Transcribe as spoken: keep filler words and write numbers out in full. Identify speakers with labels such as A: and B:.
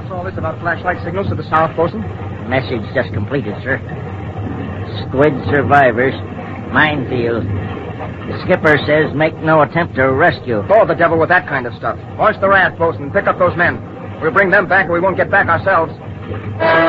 A: What's all this about flashlight signals to the south, bosun?
B: Message just completed, sir. Squid survivors. Minefield. The skipper says make no attempt to rescue.
A: Go the devil with that kind of stuff. Launch the raft, bosun, and pick up those men. We'll bring them back or we won't get back ourselves.